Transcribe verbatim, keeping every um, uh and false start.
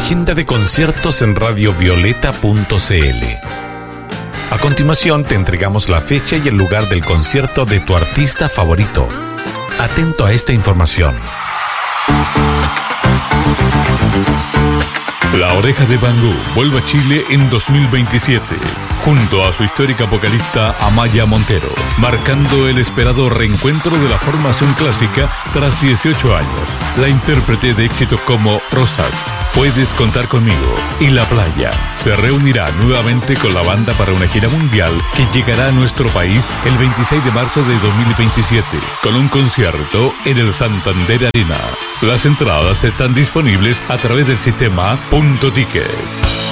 agenda de conciertos en radio violeta punto c l. A continuación te entregamos la fecha y el lugar del concierto de tu artista favorito. Atento a esta información. La Oreja de Bangú vuelve a Chile en dos mil veintisiete, junto a su histórica vocalista Amaya Montero, marcando el esperado reencuentro de la formación clásica tras dieciocho años. La intérprete de éxitos como Rosas, Puedes contar conmigo y La Playa se reunirá nuevamente con la banda para una gira mundial que llegará a nuestro país el veintiséis de marzo de dos mil veintisiete, con un concierto en el Santander Arena. Las entradas están disponibles a través del sistema Punto Ticket.